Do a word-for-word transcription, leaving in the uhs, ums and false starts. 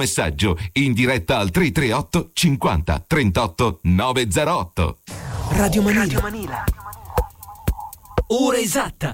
messaggio in diretta al tre tre otto cinquanta trentotto nove zero otto. Radio Manila. Radio Manila. Ora esatta.